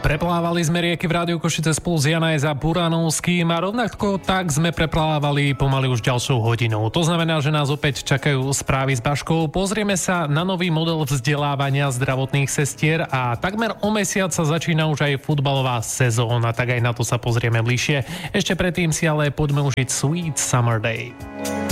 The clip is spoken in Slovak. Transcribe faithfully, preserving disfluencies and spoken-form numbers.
Preplávali sme rieky v Rádiu Košice spolu s Janajs a Buranovským a rovnako tak sme preplávali pomaly už ďalšou hodinou. To znamená, že nás opäť čakajú správy s Baškou. Pozrieme sa na nový model vzdelávania zdravotných sestier a takmer o mesiac sa začína už aj futbalová sezóna, tak aj na to sa pozrieme bližšie. Ešte predtým si ale poďme užiť Sweet Summer Day.